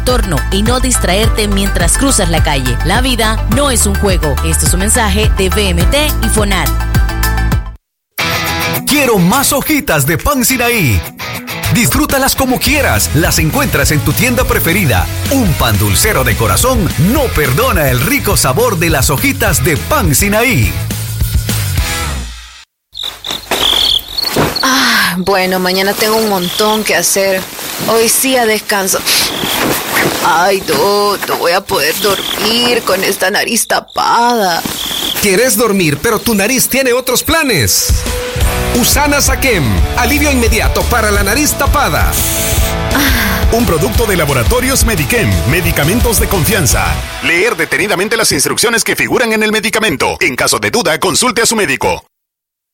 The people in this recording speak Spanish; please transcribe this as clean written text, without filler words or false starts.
entorno y no distraerte mientras cruzas la calle. La vida no es un juego. Este es un mensaje de BMT y FONAR. Quiero más hojitas de pan Sinaí. Disfrútalas como quieras, las encuentras en tu tienda preferida. Un pan dulcero de corazón no perdona el rico sabor de las hojitas de pan Sinaí. Bueno, mañana tengo un montón que hacer. Hoy sí a descanso. Ay, no voy a poder dormir con esta nariz tapada. ¿Quieres dormir, pero tu nariz tiene otros planes? Usana Saquem, alivio inmediato para la nariz tapada. Un producto de Laboratorios Medichem, medicamentos de confianza. Leer detenidamente las instrucciones que figuran en el medicamento. En caso de duda, consulte a su médico.